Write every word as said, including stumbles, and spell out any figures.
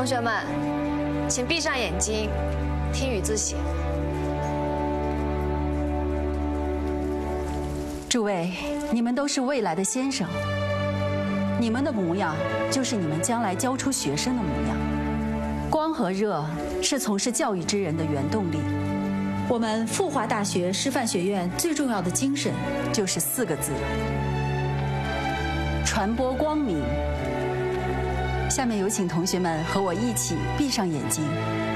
同学们，请闭上眼睛，听雨自写。 诸位，你们都是未来的先生，你们的模样就是你们将来教出学生的模样。光和热是从事教育之人的原动力。我们富华大学师范学院最重要的精神就是四个字：传播光明。下面有请同学们和我一起闭上眼睛。